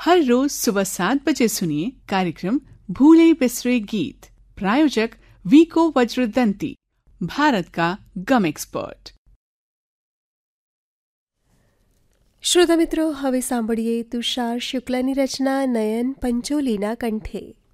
हर रोज सुबह 7 बजे सुनिए कार्यक्रम भूले बिसरे गीत। प्रायोजक वीको वज्रदंती, भारत का गम एक्सपर्ट। શ્રોતા મિત્રો, હવે સાંભળીએ તુષાર શુક્લાની રચના નયન પંચોલીના કંઠે.